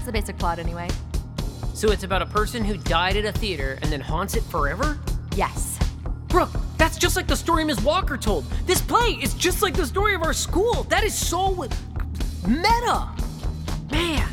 the basic plot anyway. So it's about a person who died at a theater and then haunts it forever? Yes. Brooke, that's just like the story Ms. Walker told. This play is just like the story of our school. That is so meta. Man.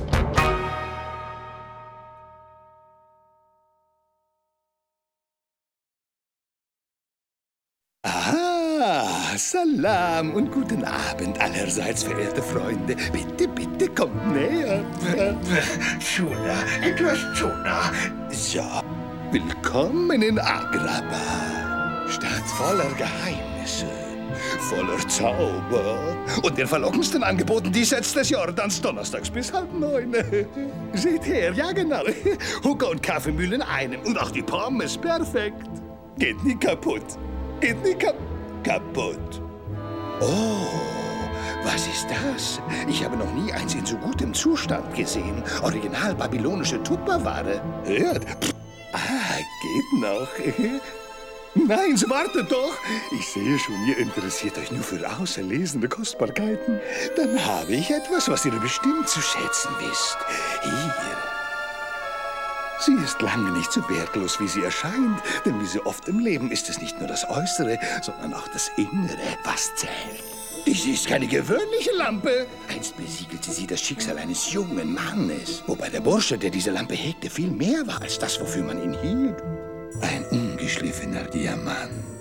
Ah, Salam und guten Abend allerseits, verehrte Freunde. Bitte, bitte, kommt näher. Tuna, etwas Tuna. So, willkommen in Agrabah. Stadt voller Geheimnisse, voller Zauber und den verlockendsten Angeboten diesseits des Jordans, donnerstags bis 8:30. Seht her, ja genau. Hookah und Kaffeemühle in einem und auch die Pommes, perfekt. Geht nie kaputt. Geht nie kaputt. Oh, was ist das? Ich habe noch nie eins in so gutem Zustand gesehen. Original babylonische Tupperware. Hört. Geht noch. Nein, so wartet doch. Ich sehe schon, ihr interessiert euch nur für auserlesene Kostbarkeiten. Dann habe ich etwas, was ihr bestimmt zu schätzen wisst. Hier. Sie ist lange nicht so wertlos, wie sie erscheint. Denn wie so oft im Leben ist es nicht nur das Äußere, sondern auch das Innere, was zählt. Dies ist keine gewöhnliche Lampe. Einst besiegelte sie das Schicksal eines jungen Mannes. Wobei der Bursche, der diese Lampe hegte, viel mehr war als das, wofür man ihn hielt. Ein ungeschliffener Diamant.